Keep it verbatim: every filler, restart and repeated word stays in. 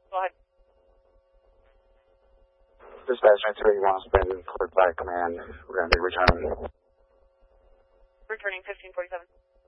Go ahead. Dispatch nine three one has been cleared by command. We're going to be returning. Returning fifteen forty-seven.